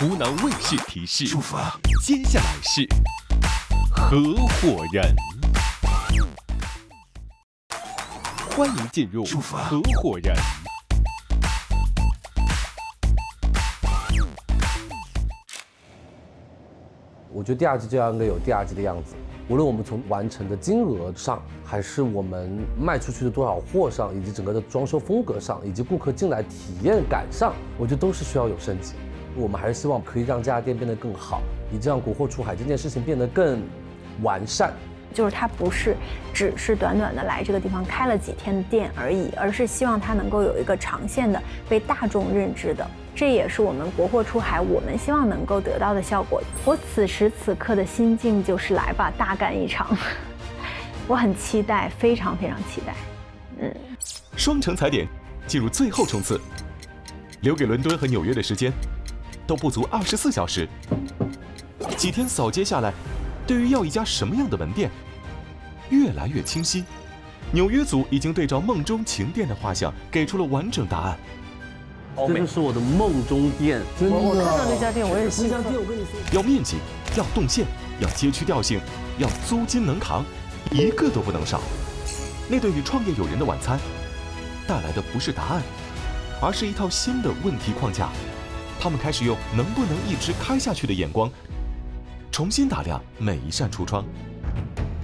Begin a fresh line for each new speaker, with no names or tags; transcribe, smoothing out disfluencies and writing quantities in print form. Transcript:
湖南卫视提示：接下来是合伙人。欢迎进入合伙人。
我觉得第二季就应该有第二季的样子，无论我们从完成的金额上，还是我们卖出去的多少货上，以及整个的装修风格上，以及顾客进来体验感上，我觉得都是需要有升级。我们还是希望可以让这家店变得更好，以及让国货出海这件事情变得更完善。
就是它不是只是短短的来这个地方开了几天的店而已，而是希望它能够有一个长线的被大众认知的。这也是我们国货出海我们希望能够得到的效果。我此时此刻的心境就是来吧，大干一场。我很期待，非常非常期待。
双城踩点进入最后冲刺，留给伦敦和纽约的时间都不足24小时。几天扫街下来，对于要一家什么样的门店，越来越清晰。纽约组已经对照梦中情店的画像，给出了完整答案。
这就是我的梦中店，真的。
我看到那家店，我也是。
那家店我跟你说，
要面积，要动线，要街区调性，要租金能扛，一个都不能少。那对与创业友人的晚餐，带来的不是答案，而是一套新的问题框架。他们开始用能不能一直开下去的眼光，重新打量每一扇橱窗。